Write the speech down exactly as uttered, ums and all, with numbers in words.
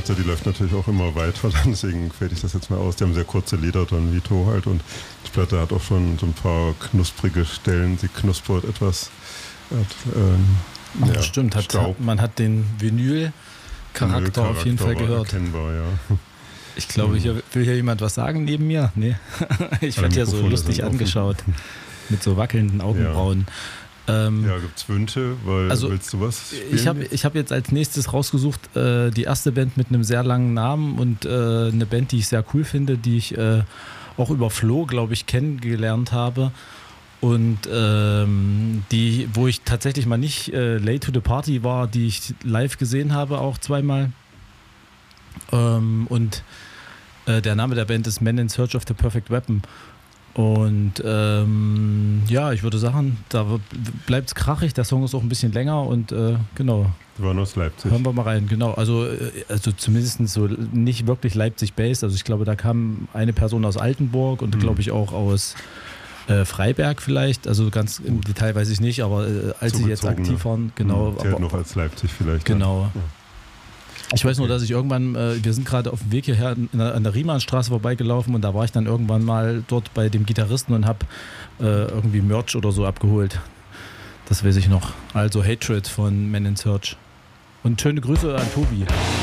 Platte, die läuft natürlich auch immer weiter, deswegen fällt ich das jetzt mal aus. Die haben sehr kurze Lieder drin, Vito halt, und die Platte hat auch schon so ein paar knusprige Stellen, sie knuspert etwas. Hat, ähm, ja, stimmt, hat, man hat den Vinyl-Charakter auf jeden Fall gehört. Erkennbar, ja. Ich glaube, hier will hier jemand was sagen neben mir? Nee, ich werde ja so lustig angeschaut mit so wackelnden Augenbrauen. Ja, ähm, ja gibt es Wünsche? Weil, also, willst du was spielen? Ich habe ich hab jetzt als nächstes rausgesucht äh, die erste Band mit einem sehr langen Namen und äh, eine Band, die ich sehr cool finde, die ich äh, auch über Flo, glaube ich, kennengelernt habe. Und ähm, die, wo ich tatsächlich mal nicht äh, late to the party war, die ich live gesehen habe, auch zweimal. Ähm, und äh, der Name der Band ist Men in Search of the Perfect Weapon. Und ähm, ja, ich würde sagen, da bleibt es krachig. Der Song ist auch ein bisschen länger und äh, genau. Die waren aus Leipzig. Hören wir mal rein, genau. Also, also zumindest so nicht wirklich Leipzig-based. Also ich glaube, da kam eine Person aus Altenburg und mhm. glaube ich auch aus Äh, Freiberg vielleicht, also ganz im Detail weiß ich nicht, aber äh, als sie jetzt aktiv waren, genau. Die halt noch als Leipzig vielleicht. Genau. Ja. Ich weiß nur, dass ich irgendwann, äh, wir sind gerade auf dem Weg hierher in der, an der Riemannstraße vorbeigelaufen und da war ich dann irgendwann mal dort bei dem Gitarristen und habe äh, irgendwie Merch oder so abgeholt. Das weiß ich noch. Also Hatred von Men in Search. Und schöne Grüße an Tobi.